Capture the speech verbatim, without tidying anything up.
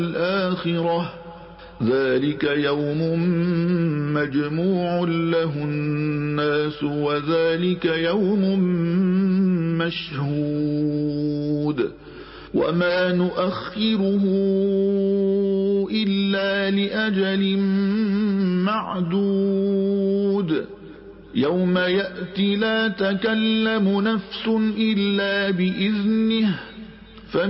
الآخرة ذلك يوم مجموع له الناس وذلك يوم مشهود وما نؤخره إلا لأجل معدود يوم يأتي لا تكلم نفس إلا بإذنه